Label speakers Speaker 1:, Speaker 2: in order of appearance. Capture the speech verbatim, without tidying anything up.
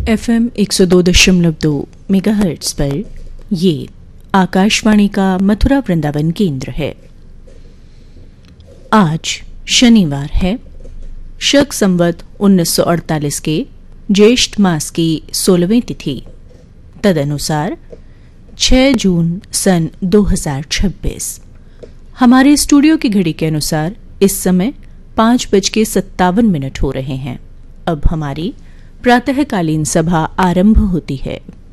Speaker 1: FM एक सौ दो दशमलव दो मेगाहर्ट्ज पर ये आकाशवाणी का मथुरा वृंदावन केंद्र है। आज शनिवार है, शक संवत उन्नीस सौ अड़तालीस के ज्येष्ठ मास की सोलहवीं तिथि, तदनुसार छह जून सन दो हज़ार छब्बीस। हमारे स्टूडियो की घड़ी के अनुसार इस समय पाँच बज के सत्तावन मिनट हो रहे हैं। अब हमारी प्रातःकालीन सभा आरंभ होती है।